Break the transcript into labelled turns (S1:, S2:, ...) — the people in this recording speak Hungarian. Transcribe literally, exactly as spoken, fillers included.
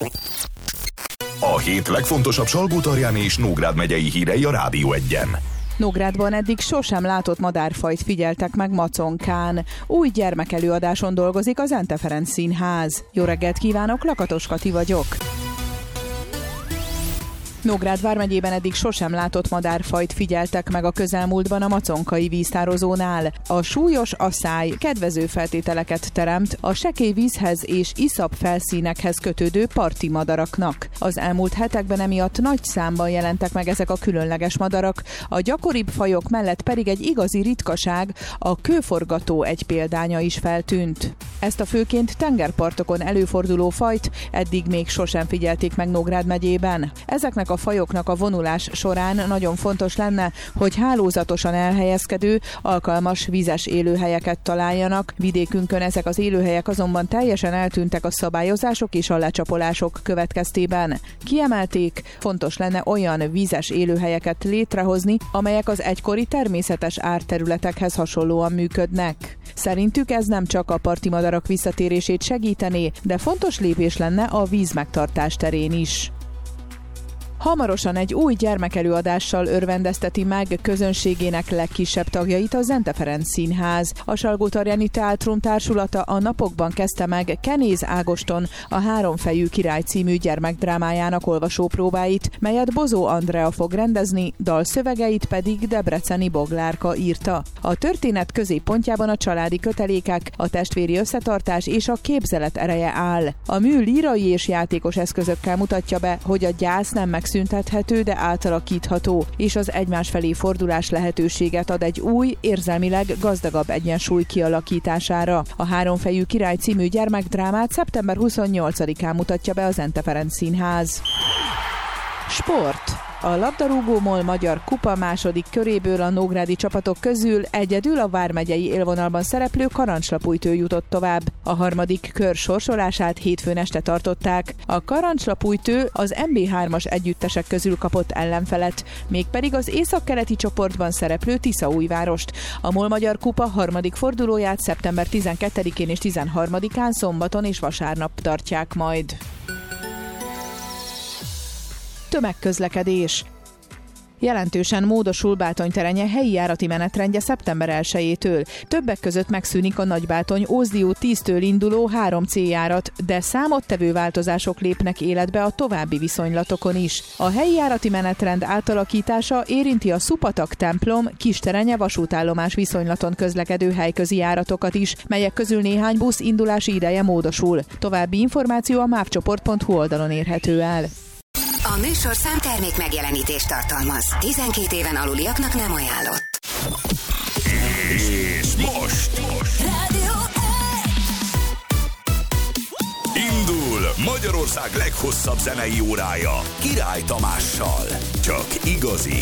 S1: A hét legfontosabb Salgótarján és Nógrád megyei hírei a Rádió Egyen.
S2: Nógrádban eddig sosem látott madárfajt figyeltek meg Maconkán. Új gyermekelőadáson dolgozik az Ente Ferenc Színház. Jó reggelt kívánok, Lakatos Kati vagyok. Nógrád vármegyében eddig sosem látott madárfajt figyeltek meg a közelmúltban a maconkai víztározónál. A súlyos aszály kedvező feltételeket teremt a sekély vízhez és iszap felszínekhez kötődő parti madaraknak. Az elmúlt hetekben emiatt nagy számban jelentek meg ezek a különleges madarak, a gyakoribb fajok mellett pedig egy igazi ritkaság, a kőforgató egy példánya is feltűnt. Ezt a főként tengerpartokon előforduló fajt eddig még sosem figyelték meg Nógrád megyében. Ezeknek a fajoknak a vonulás során nagyon fontos lenne, hogy hálózatosan elhelyezkedő, alkalmas vízes élőhelyeket találjanak. Vidékünkön ezek az élőhelyek azonban teljesen eltűntek a szabályozások és a lecsapolások következtében. Kiemelték, fontos lenne olyan vízes élőhelyeket létrehozni, amelyek az egykori természetes árterületekhez hasonlóan működnek. Szerintük ez nem csak a parti madarak visszatérését segítené, de fontos lépés lenne a vízmegtartás terén is. Hamarosan egy új gyermekelőadással örvendezteti meg közönségének legkisebb tagjait az Ente Ferenc Színház. A Salgótarjáni Teátrum társulata a napokban kezdte meg Kenéz Ágoston a Háromfejű király című gyermekdrámájának olvasópróbáit, melyet Bozó Andrea fog rendezni, dalszövegeit pedig Debreceni Boglárka írta. A történet középpontjában a családi kötelékek, a testvéri összetartás és a képzelet ereje áll. A mű lírai és játékos eszközökkel mutatja be, hogy a gyász nem megszűnhető, szüntethető, de átalakítható, és az egymás felé fordulás lehetőséget ad egy új, érzelmileg gazdagabb egyensúly kialakítására. A Háromfejű király című gyermekdrámát szeptember huszonnyolcadikán mutatja be az Ente Ferenc Színház. Sport. A labdarúgó-mol magyar kupa második köréből a nógrádi csapatok közül egyedül a vármegyei élvonalban szereplő Karancslapújtő jutott tovább. A harmadik kör sorsolását hétfőn este tartották. A Karancslapújtő az em bé hármas együttesek közül kapott ellenfelet, mégpedig az északkeleti csoportban szereplő Tiszaújvárost. A mol magyar kupa harmadik fordulóját szeptember tizenkettedikén és tizenharmadikán szombaton és vasárnap tartják majd. Tömegközlekedés. Jelentősen módosul Bátony-terenye helyi járati menetrendje szeptember elsejétől. Többek között megszűnik a Nagybátony-Ózdi út tíztől induló három cé járat, de számottevő változások lépnek életbe a további viszonylatokon is. A helyi járati menetrend átalakítása érinti a Szupatak-templom Kisterenye vasútállomás viszonylaton közlekedő helyközi járatokat is, melyek közül néhány busz indulási ideje módosul. További információ a mávcsoport pont hu oldalon érhető el.
S3: A műsor számtermék megjelenítést tartalmaz. tizenkét éven aluliaknak nem ajánlott.
S1: És most, most.
S3: Rádió
S1: Indul Magyarország leghosszabb zenei órája Király Tamással. Csak igazi